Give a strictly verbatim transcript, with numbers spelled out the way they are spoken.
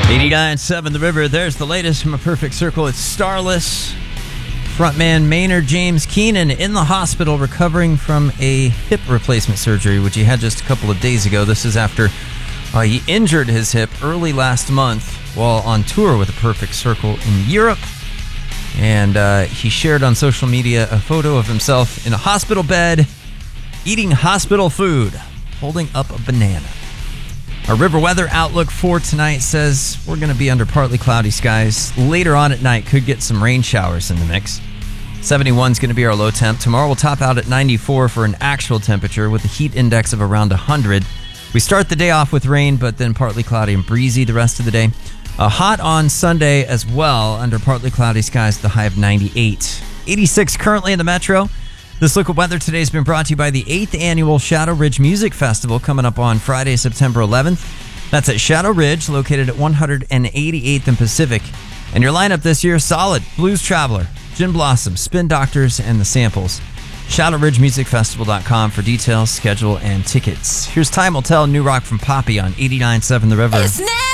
eighty-nine point seven The River. There's the latest from A Perfect Circle. It's Starless. Frontman Maynard James Keenan in the hospital recovering from a hip replacement surgery, which he had just a couple of days ago. This is after uh, he injured his hip early last month while on tour with A Perfect Circle in Europe. And uh, he shared on social media a photo of himself in a hospital bed, eating hospital food, holding up a banana. Our river weather outlook for tonight says we're going to be under partly cloudy skies. Later on at night, could get some rain showers in the mix. seventy-one is going to be our low temp. Tomorrow we'll top out at ninety-four for an actual temperature with a heat index of around one hundred. We start the day off with rain, but then partly cloudy and breezy the rest of the day. Uh, hot on Sunday as well, under partly cloudy skies, the high of ninety-eight. eighty-six currently in the metro. This look at weather today has been brought to you by the eighth Annual Shadow Ridge Music Festival coming up on Friday, September eleventh. That's at Shadow Ridge, located at one hundred eighty-eighth and Pacific. And your lineup this year, solid. Blues Traveler, Gin Blossom, Spin Doctors, and The Samples. shadow ridge music festival dot com for details, schedule, and tickets. Here's Time Will Tell, new rock from Poppy on eighty-nine point seven The River.